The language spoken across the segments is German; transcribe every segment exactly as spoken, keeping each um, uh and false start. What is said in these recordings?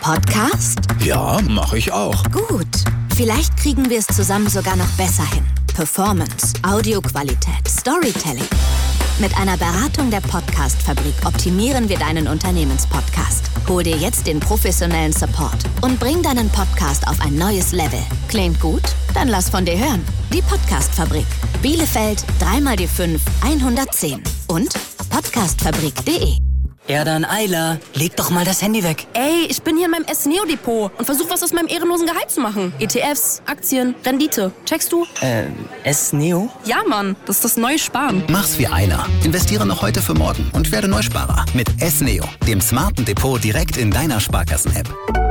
Podcast? Ja, mache ich auch. Gut. Vielleicht kriegen wir es zusammen sogar noch besser hin. Performance, Audioqualität, Storytelling. Mit einer Beratung der Podcast-Fabrik optimieren wir deinen Unternehmenspodcast. Hol dir jetzt den professionellen Support und bring deinen Podcast auf ein neues Level. Klingt gut? Dann lass von dir hören. Die Podcast-Fabrik. Bielefeld, drei mal die fünf, hundertzehn. Und podcastfabrik punkt de. Ja dann, Ayla, leg doch mal das Handy weg. Ey, ich bin hier in meinem S-Neo-Depot und versuche was aus meinem ehrenlosen Gehalt zu machen. E T Fs, Aktien, Rendite. Checkst du? Äh, S-Neo? Ja, Mann, das ist das neue Sparen. Mach's wie Ayla. Investiere noch heute für morgen und werde Neusparer. Mit S-Neo, dem smarten Depot direkt in deiner Sparkassen-App.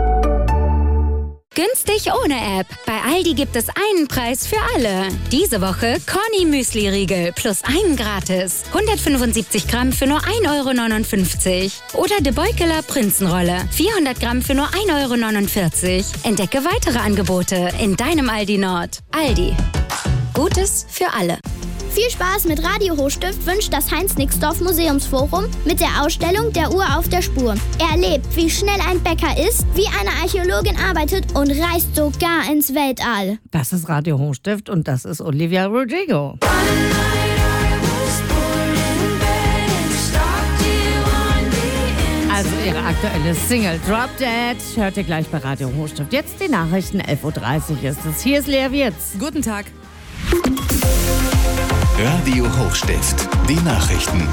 Günstig ohne App. Bei Aldi gibt es einen Preis für alle. Diese Woche Conny Müsli-Riegel plus einen gratis. hundertfünfundsiebzig Gramm für nur ein Euro neunundfünfzig. Oder De Beukeler Prinzenrolle. vierhundert Gramm für nur ein Euro neunundvierzig. Entdecke weitere Angebote in deinem Aldi Nord. Aldi. Gutes für alle. Viel Spaß mit Radio Hochstift wünscht das Heinz-Nixdorf Museumsforum mit der Ausstellung Der Uhr auf der Spur. Erlebt, wie schnell ein Bäcker ist, wie eine Archäologin arbeitet und reist sogar ins Weltall. Das ist Radio Hochstift und das ist Olivia Rodrigo. Also ihre aktuelle Single Drop Dead hört ihr gleich bei Radio Hochstift. Jetzt die Nachrichten, elf Uhr dreißig ist es. Hier ist Lea Wirz. Guten Tag. Radio Hochstift, die Nachrichten.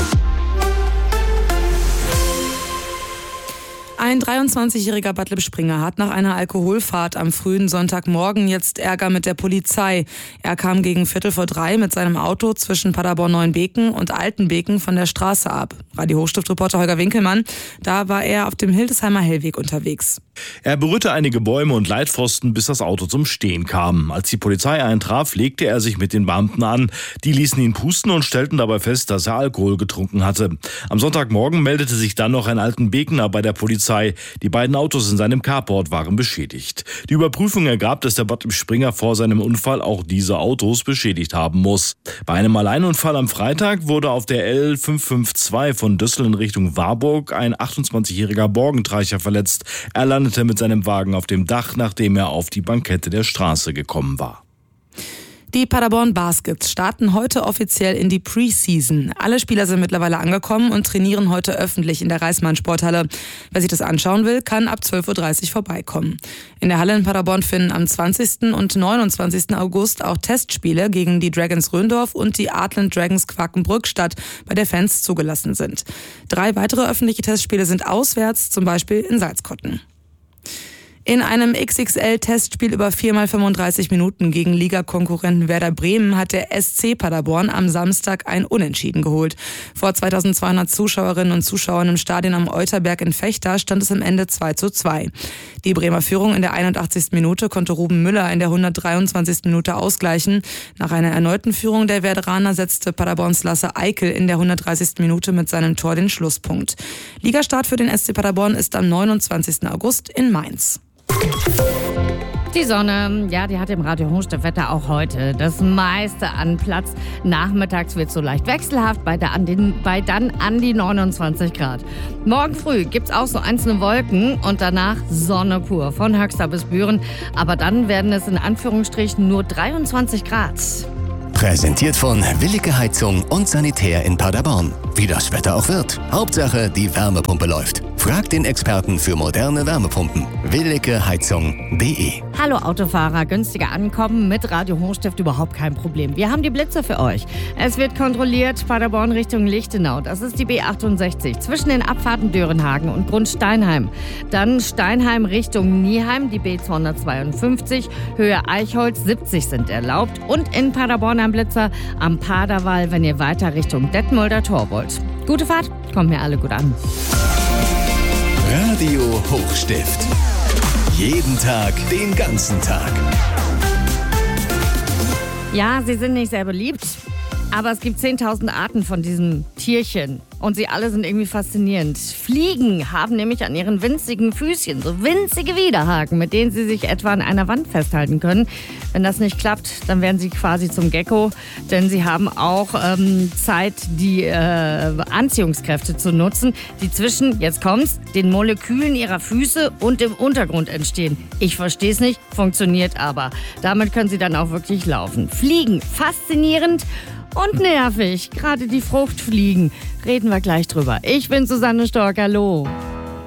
Ein dreiundzwanzigjähriger Bad Lippspringe hat nach einer Alkoholfahrt am frühen Sonntagmorgen jetzt Ärger mit der Polizei. Er kam gegen Viertel vor drei mit seinem Auto zwischen Paderborn-Neuenbeken und Altenbeken von der Straße ab. Radio Hochstift-Reporter Holger Winkelmann, da war er auf dem Hildesheimer Hellweg unterwegs. Er berührte einige Bäume und Leitpfosten, bis das Auto zum Stehen kam. Als die Polizei eintraf, legte er sich mit den Beamten an. Die ließen ihn pusten und stellten dabei fest, dass er Alkohol getrunken hatte. Am Sonntagmorgen meldete sich dann noch ein Altenbekener bei der Polizei. Die beiden Autos in seinem Carport waren beschädigt. Die Überprüfung ergab, dass der Bad Lippspringer vor seinem Unfall auch diese Autos beschädigt haben muss. Bei einem Alleinunfall am Freitag wurde auf der L fünf fünf zwei von Düssel in Richtung Warburg ein achtundzwanzigjähriger Borgentreicher verletzt. Er landete mit seinem Wagen auf dem Dach, nachdem er auf die Bankette der Straße gekommen war. Die Paderborn Baskets starten heute offiziell in die Preseason. Alle Spieler sind mittlerweile angekommen und trainieren heute öffentlich in der Reismann-Sporthalle. Wer sich das anschauen will, kann ab zwölf Uhr dreißig vorbeikommen. In der Halle in Paderborn finden am zwanzigsten und neunundzwanzigsten August auch Testspiele gegen die Dragons Röndorf und die Artland Dragons Quakenbrück statt, bei der Fans zugelassen sind. Drei weitere öffentliche Testspiele sind auswärts, zum Beispiel in Salzkotten. In einem X X L-Testspiel über vier mal fünfunddreißig Minuten gegen Ligakonkurrenten Werder Bremen hat der S C Paderborn am Samstag ein Unentschieden geholt. Vor zweitausendzweihundert Zuschauerinnen und Zuschauern im Stadion am Euterberg in Vechta stand es am Ende zwei zu zwei. Die Bremer Führung in der einundachtzigsten Minute konnte Ruben Müller in der hundertdreiundzwanzigsten Minute ausgleichen. Nach einer erneuten Führung der Werderaner setzte Paderborns Lasse Eikel in der hundertdreißigsten Minute mit seinem Tor den Schlusspunkt. Ligastart für den S C Paderborn ist am neunundzwanzigsten August in Mainz. Die Sonne, ja, die hat im Radio Hochstift Wetter auch heute das meiste an Platz. Nachmittags wird es so leicht wechselhaft, bei, der an den, bei dann an die neunundzwanzig Grad. Morgen früh gibt es auch so einzelne Wolken und danach Sonne pur, von Höxter bis Büren. Aber dann werden es in Anführungsstrichen nur dreiundzwanzig Grad. Präsentiert von Willige Heizung und Sanitär in Paderborn. Wie das Wetter auch wird. Hauptsache, die Wärmepumpe läuft. Frag den Experten für moderne Wärmepumpen. willige heizung punkt de. Hallo Autofahrer, günstiger ankommen mit Radio Hochstift überhaupt kein Problem. Wir haben die Blitze für euch. Es wird kontrolliert, Paderborn Richtung Lichtenau. Das ist die B achtundsechzig zwischen den Abfahrten Dörenhagen und Grundsteinheim. Dann Steinheim Richtung Nieheim, die B zweihundertzweiundfünfzig. Höhe Eichholz, siebzig sind erlaubt. Und in Paderborn am Blitzer am Paderwall, wenn ihr weiter Richtung Detmolder Tor wollt. Gute Fahrt, kommt mir alle gut an. Radio Hochstift. Jeden Tag, den ganzen Tag. Ja, sie sind nicht sehr beliebt, aber es gibt zehntausend Arten von diesem Tierchen. Und sie alle sind irgendwie faszinierend. Fliegen haben nämlich an ihren winzigen Füßchen so winzige Widerhaken, mit denen sie sich etwa an einer Wand festhalten können. Wenn das nicht klappt, dann werden sie quasi zum Gecko, denn sie haben auch ähm, Zeit, die äh, Anziehungskräfte zu nutzen, die zwischen, jetzt kommt's, den Molekülen ihrer Füße und dem Untergrund entstehen. Ich verstehe es nicht, funktioniert aber. Damit können sie dann auch wirklich laufen. Fliegen, faszinierend und nervig. Gerade die Fruchtfliegen. Reden wir gleich drüber. Ich bin Susanne Stork, hallo.